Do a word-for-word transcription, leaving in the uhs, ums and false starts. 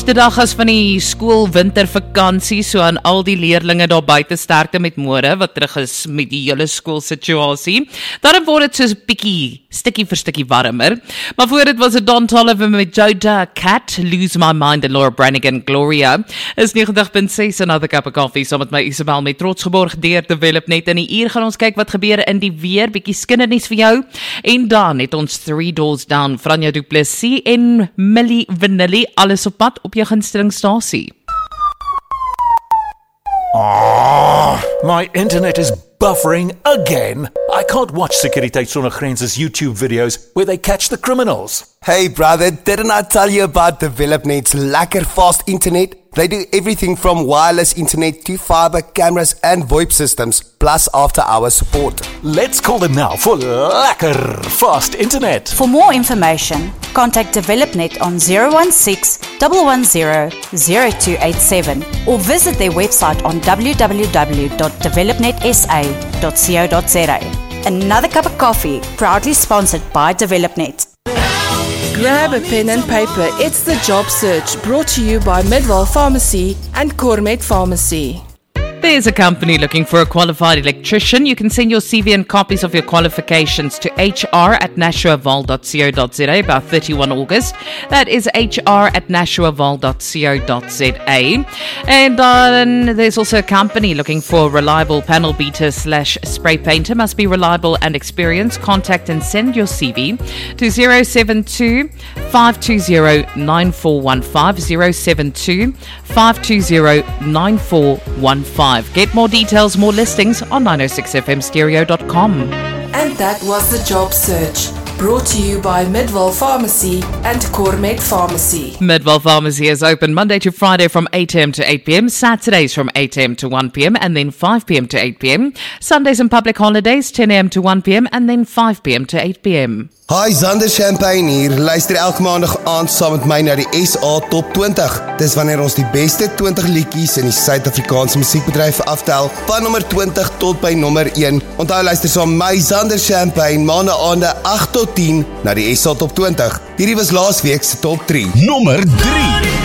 Die dag is van die skool wintervakansie, so aan al die leerlinge daar buite sterkte met môre wat terug is met die hele skoolsituasie. Daarom word dit soos 'n bietjie stukkie vir stukkie warmer. Maar voor dit was 'n Don Toliver met Joda Cat, Lose My Mind en Laura Branigan Gloria. Is negentig punt ses Another Cup of Coffee saam met my Isabel met trots geborg deur Develop Net. In die uur gaan ons kyk wat gebeur in die weer, bietjie skindernuus vir jou. En dan het ons Three Doors Down, Franja Du Plessis en Milli Vanilli, alles op pad op jou gunstelingstasie. Oh, my internet is buffering again. I can't watch Sekuriteit Sonder Grense's YouTube videos where they catch the criminals. Hey brother, didn't I tell you about DevelopNet's lekker fast internet? They do everything from wireless internet to fiber, cameras and VoIP systems, plus after-hours support. Let's call them now for lekker fast internet. For more information, contact DevelopNet on zero one six, one one zero, zero two eight seven or visit their website on w w w dot developnet s a dot co dot z a. Another Cup of Coffee, proudly sponsored by DevelopNet. Grab a pen and paper. It's the Job Search, brought to you by Midwell Pharmacy and Cormet Pharmacy. There's a company looking for a qualified electrician. You can send your C V and copies of your qualifications to h r at nashuaval dot co dot z a about thirty-first of August. That is h r at nashuaval dot co dot z a. And uh, there's also a company looking for a reliable panel beater slash spray painter. Must be reliable and experienced. Contact and send your C V to zero seven two, five two zero, nine four one five, zero seven two, five two zero, nine four one five. Get more details, more listings on nine oh six f m stereo dot com. And that was the Job Search, brought to you by Midwell Pharmacy and Cormet Pharmacy. Midwell Pharmacy is open Monday to Friday from eight a m to eight p m, Saturdays from eight a m to one p m, and then five p m to eight p m, Sundays and public holidays ten a m to one p m, and then five p m to eight p m. Hi, Zander Champagne hier. Luister elke maandag aand saam met my na die S A Top twintig. Dis wanneer ons die beste twintig liedjies in die Suid-Afrikaanse musiekbedryf aftel, van nommer twintig tot by nommer een. Onthou luister saam my Zander Champagne maandag aande agt tot tien na die S A Top twintig. Hierdie was laasweek se Top drie. Nommer drie.